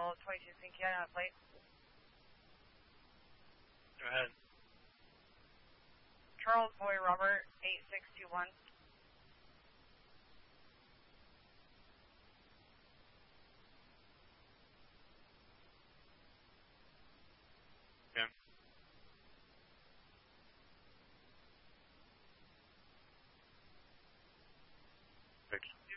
Hotel 22 Sinkian on a plate. Go ahead. Charles Boy Robert 8621. Okay. Fixed.